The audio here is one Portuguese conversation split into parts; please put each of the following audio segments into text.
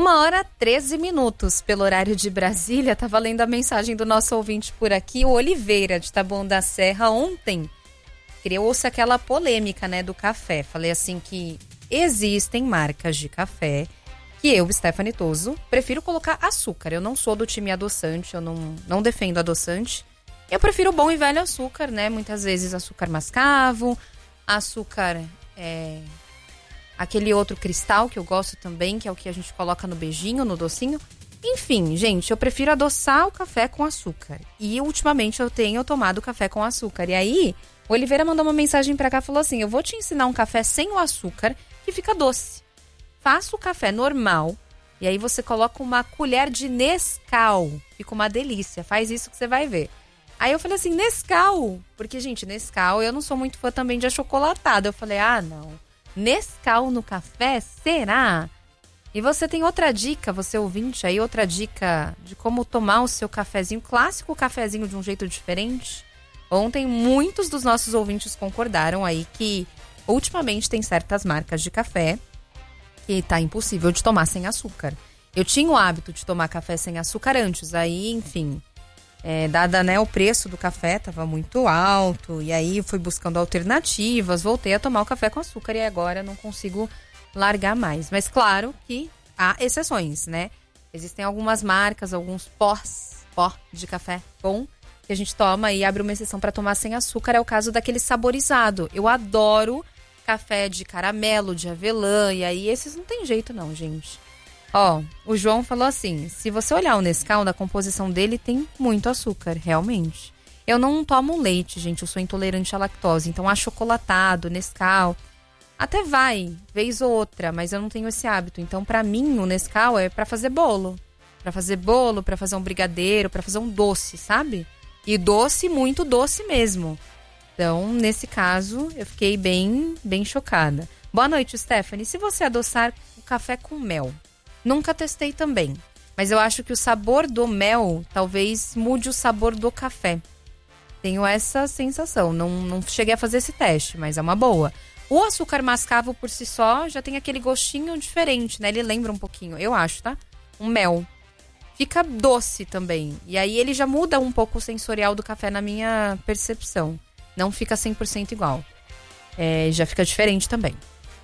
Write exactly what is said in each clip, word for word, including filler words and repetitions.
Uma hora treze minutos pelo horário de Brasília. Tava lendo a mensagem do nosso ouvinte por aqui, o Oliveira de Taboão da Serra. Ontem criou-se aquela polêmica, né, do café. Falei assim que existem marcas de café que eu, Stephanie Toso, prefiro colocar açúcar. Eu não sou do time adoçante, eu não, não defendo adoçante. Eu prefiro o bom e velho açúcar, né? Muitas vezes açúcar mascavo, açúcar, é, aquele outro cristal que eu gosto também, que é o que a gente coloca no beijinho, no docinho. Enfim, gente, eu prefiro adoçar o café com açúcar. E ultimamente eu tenho tomado café com açúcar. E aí, o Oliveira mandou uma mensagem pra cá e falou assim: eu vou te ensinar um café sem o açúcar que fica doce. Faça o café normal e aí você coloca uma colher de Nescau. Fica uma delícia, faz isso que você vai ver. Aí eu falei assim, Nescau, porque, gente, Nescau, eu não sou muito fã também de achocolatado. Eu falei, ah, não, Nescau no café, será? E você tem outra dica, você ouvinte aí, outra dica de como tomar o seu cafezinho, clássico cafezinho de um jeito diferente? Ontem, muitos dos nossos ouvintes concordaram aí que, ultimamente, tem certas marcas de café que tá impossível de tomar sem açúcar. Eu tinha o hábito de tomar café sem açúcar antes, aí, enfim... É, dada, né, o preço do café estava muito alto, e aí eu fui buscando alternativas, voltei a tomar o café com açúcar e agora não consigo largar mais. Mas claro que há exceções, né? Existem algumas marcas, alguns pós, pó de café bom, que a gente toma e abre uma exceção para tomar sem açúcar. É o caso daquele saborizado. Eu adoro café de caramelo, de avelã, e aí esses não tem jeito não, gente. Ó, o João falou assim, se você olhar o Nescau, na composição dele tem muito açúcar, realmente. Eu não tomo leite, gente, eu sou intolerante à lactose, então achocolatado, Nescau, até vai, vez ou outra, mas eu não tenho esse hábito. Então, pra mim, o Nescau é pra fazer bolo. Pra fazer bolo, pra fazer um brigadeiro, pra fazer um doce, sabe? E doce, muito doce mesmo. Então, nesse caso, eu fiquei bem, bem chocada. Boa noite, Stephanie. Se você adoçar o café com mel... Nunca testei também, mas eu acho que o sabor do mel talvez mude o sabor do café. Tenho essa sensação, não, não cheguei a fazer esse teste, mas é uma boa. O açúcar mascavo por si só já tem aquele gostinho diferente, né? Ele lembra um pouquinho, eu acho, tá? Um mel. Fica doce também, e aí ele já muda um pouco o sensorial do café na minha percepção. Não fica cem por cento igual, é, já fica diferente também.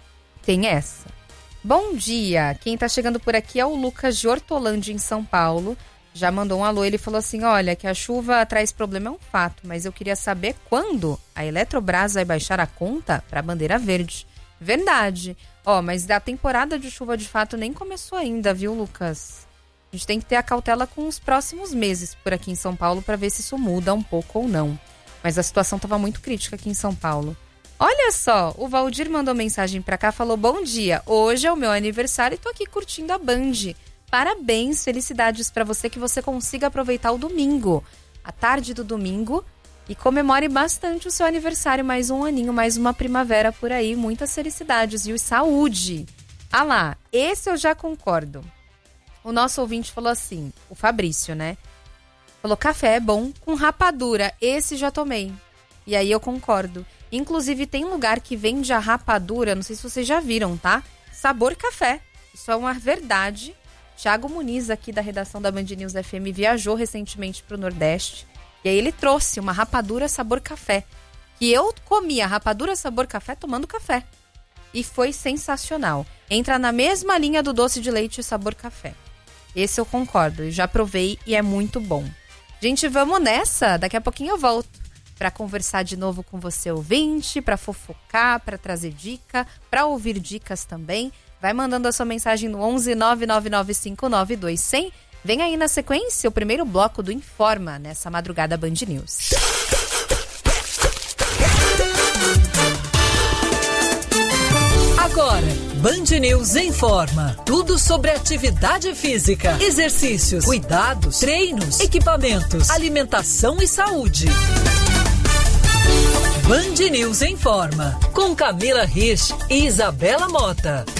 Tem essa. Bom dia, quem tá chegando por aqui é o Lucas de Hortolândia, em São Paulo. Já mandou um alô, ele falou assim, olha, que a chuva traz problema é um fato, mas eu queria saber quando a Eletrobras vai baixar a conta pra bandeira verde. Verdade. Ó, mas a temporada de chuva de fato nem começou ainda, viu, Lucas? A gente tem que ter a cautela com os próximos meses por aqui em São Paulo pra ver se isso muda um pouco ou não. Mas a situação tava muito crítica aqui em São Paulo. Olha só, o Valdir mandou mensagem pra cá, falou, bom dia, hoje é o meu aniversário e tô aqui curtindo a Band. Parabéns, felicidades pra você, que você consiga aproveitar o domingo, a tarde do domingo, e comemore bastante o seu aniversário, mais um aninho, mais uma primavera por aí, muitas felicidades, viu? E saúde. Ah lá, esse eu já concordo. O nosso ouvinte falou assim, o Fabrício, né? Falou, café é bom com rapadura, esse já tomei. E aí eu concordo. Inclusive, tem lugar que vende a rapadura, não sei se vocês já viram, tá? Sabor café. Isso é uma verdade. Thiago Muniz, aqui da redação da Band News F M, viajou recentemente pro Nordeste. E aí ele trouxe uma rapadura sabor café. Que eu comi a rapadura sabor café tomando café. E foi sensacional. Entra na mesma linha do doce de leite sabor café. Esse eu concordo, eu já provei e é muito bom. Gente, vamos nessa. Daqui a pouquinho eu volto para conversar de novo com você, ouvinte, para fofocar, para trazer dica, para ouvir dicas também. Vai mandando a sua mensagem no onze nove nove nove cinco nove dois zero zero. Vem aí na sequência o primeiro bloco do Informa, nessa madrugada Band News. Agora, Band News informa. Tudo sobre atividade física, exercícios, cuidados, treinos, equipamentos, alimentação e saúde. Band News informa, com Camila Rich e Isabela Mota.